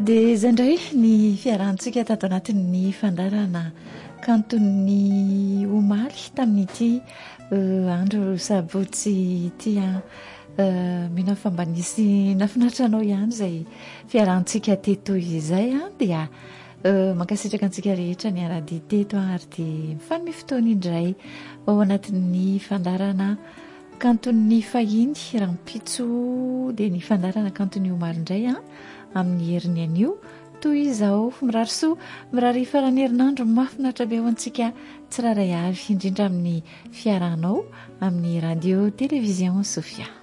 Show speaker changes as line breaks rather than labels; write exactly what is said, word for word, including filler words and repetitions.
dia izay indray ny fiarahantsika tato anatin'ny fandarana kanton'ny omaly tamin'ity andro sabotsy ity a mino fa mba nisy nafinaritra anao ihany izay fiarahantsika teto izay a dia mankasitraka antsika rehetra ny aradi teto ary dia mifanome fotoana indray ao anatin'ny fandarana kanton'ny fahiny rahampitso dia ny fandarana kanton'ny omaly indray a amin'ny heriny anio toy izao mirarisoa mirary faran'herinandro mafinaritra be ao antsika tsiraray avy indrindra amin'ny fiarahanao amin'ny radio televizion Sofia.